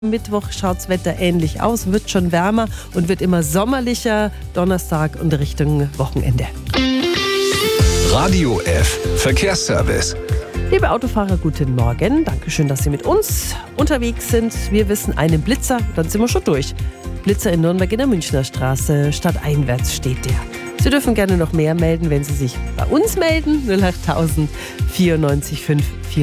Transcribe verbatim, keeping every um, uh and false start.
Mittwoch schaut das Wetter ähnlich aus, wird schon wärmer und wird immer sommerlicher. Donnerstag und Richtung Wochenende. Radio F Verkehrsservice. Liebe Autofahrer, guten Morgen. Dankeschön, dass Sie mit uns unterwegs sind. Wir wissen einen Blitzer, dann sind wir schon durch. Blitzer in Nürnberg in der Münchner Straße, stadteinwärts steht der. Sie dürfen gerne noch mehr melden, wenn Sie sich bei uns melden. null acht tausend vierundneunzig fünf